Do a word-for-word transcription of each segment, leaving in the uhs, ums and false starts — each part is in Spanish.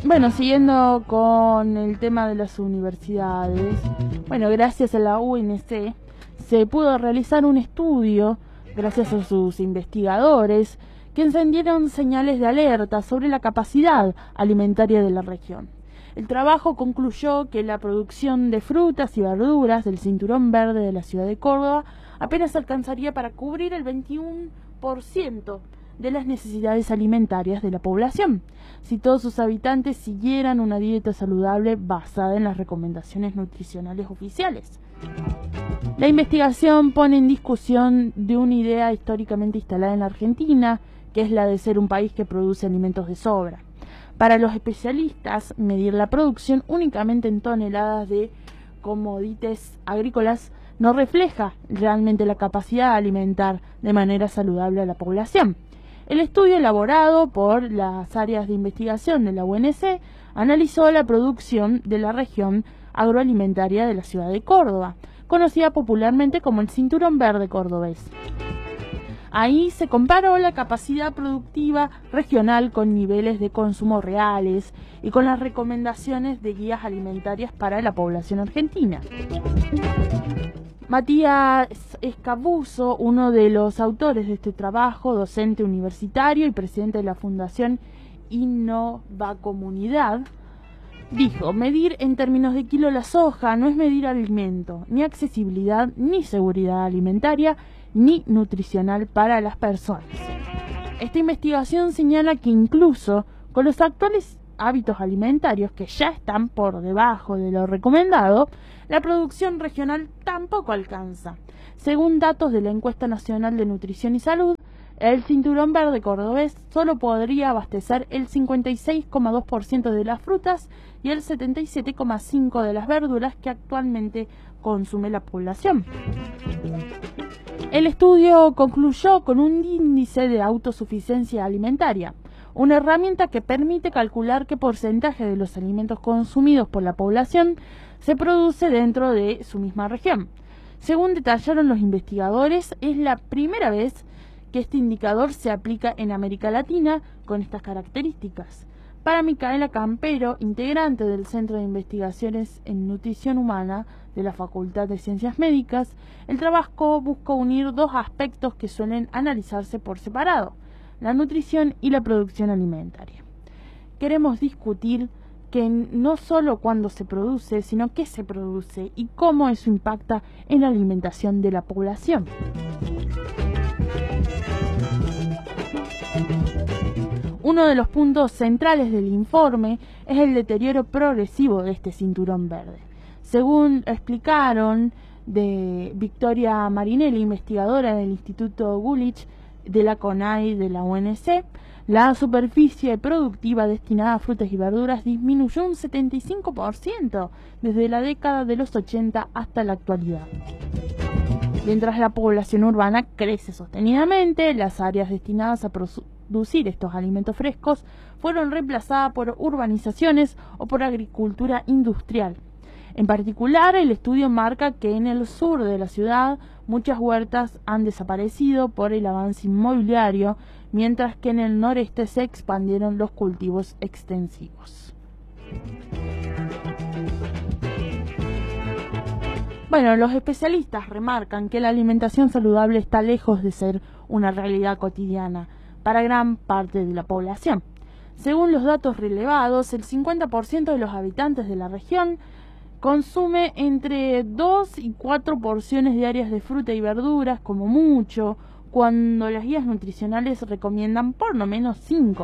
Bueno, siguiendo con el tema de las universidades, bueno, gracias a la U N C se pudo realizar un estudio, gracias a sus investigadores, que encendieron señales de alerta sobre la capacidad alimentaria de la región. El trabajo concluyó que la producción de frutas y verduras del cinturón verde de la ciudad de Córdoba apenas alcanzaría para cubrir el veintiuno por ciento de las necesidades alimentarias de la población, si todos sus habitantes siguieran una dieta saludable basada en las recomendaciones nutricionales oficiales. La investigación pone en discusión de una idea históricamente instalada en la Argentina, que es la de ser un país que produce alimentos de sobra. Para los especialistas, medir la producción únicamente en toneladas de commodities agrícolas no refleja realmente la capacidad de alimentar de manera saludable a la población. El estudio elaborado por las áreas de investigación de la U N C analizó la producción de la región agroalimentaria de la ciudad de Córdoba, conocida popularmente como el Cinturón Verde cordobés. Ahí se comparó la capacidad productiva regional con niveles de consumo reales y con las recomendaciones de guías alimentarias para la población argentina. Matías Escabuso, uno de los autores de este trabajo, docente universitario y presidente de la Fundación Innovacomunidad, dijo: medir en términos de kilo la soja no es medir alimento, ni accesibilidad, ni seguridad alimentaria, ni nutricional para las personas. Esta investigación señala que incluso con los actuales hábitos alimentarios, que ya están por debajo de lo recomendado, la producción regional tampoco alcanza. Según datos de la Encuesta Nacional de Nutrición y Salud, el Cinturón Verde cordobés solo podría abastecer el cincuenta y seis coma dos por ciento de las frutas y el setenta y siete coma cinco por ciento de las verduras que actualmente consume la población. El estudio concluyó con un índice de autosuficiencia alimentaria, una herramienta que permite calcular qué porcentaje de los alimentos consumidos por la población se produce dentro de su misma región. Según detallaron los investigadores, es la primera vez que este indicador se aplica en América Latina con estas características. Para Micaela Campero, integrante del Centro de Investigaciones en Nutrición Humana de la Facultad de Ciencias Médicas, el trabajo busca unir dos aspectos que suelen analizarse por separado: la nutrición y la producción alimentaria. Queremos discutir que no solo cuándo se produce, sino qué se produce y cómo eso impacta en la alimentación de la población. Uno de los puntos centrales del informe es el deterioro progresivo de este cinturón verde. Según explicaron de Victoria Marinelli, investigadora del Instituto Gulich de la CONAI de la U N C, la superficie productiva destinada a frutas y verduras disminuyó un setenta y cinco por ciento desde la década de los ochenta hasta la actualidad. Mientras la población urbana crece sostenidamente, las áreas destinadas a producir estos alimentos frescos fueron reemplazadas por urbanizaciones o por agricultura industrial. En particular, el estudio marca que en el sur de la ciudad muchas huertas han desaparecido por el avance inmobiliario, mientras que en el noreste se expandieron los cultivos extensivos. Bueno, los especialistas remarcan que la alimentación saludable está lejos de ser una realidad cotidiana para gran parte de la población. Según los datos relevados, el cincuenta por ciento de los habitantes de la región consume entre dos y cuatro porciones diarias de fruta y verduras, como mucho, cuando las guías nutricionales recomiendan por lo menos cinco.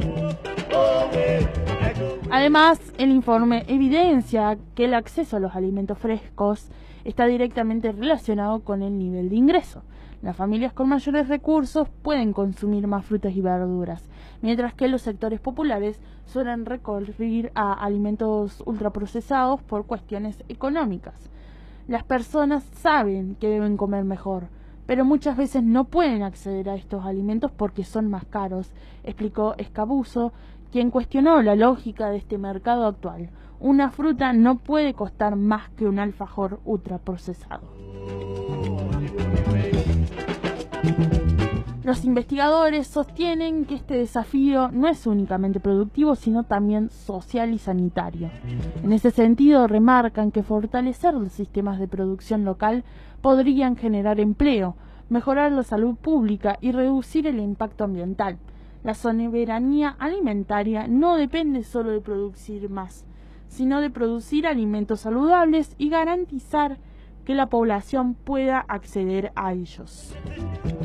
Además, el informe evidencia que el acceso a los alimentos frescos está directamente relacionado con el nivel de ingreso. Las familias con mayores recursos pueden consumir más frutas y verduras, mientras que los sectores populares suelen recurrir a alimentos ultraprocesados por cuestiones económicas. Las personas saben que deben comer mejor, pero muchas veces no pueden acceder a estos alimentos porque son más caros, explicó Escabuso, quien cuestionó la lógica de este mercado actual. Una fruta no puede costar más que un alfajor ultraprocesado. Los investigadores sostienen que este desafío no es únicamente productivo, sino también social y sanitario. En ese sentido, remarcan que fortalecer los sistemas de producción local podrían generar empleo, mejorar la salud pública y reducir el impacto ambiental. La soberanía alimentaria no depende solo de producir más, sino de producir alimentos saludables y garantizar que la población pueda acceder a ellos.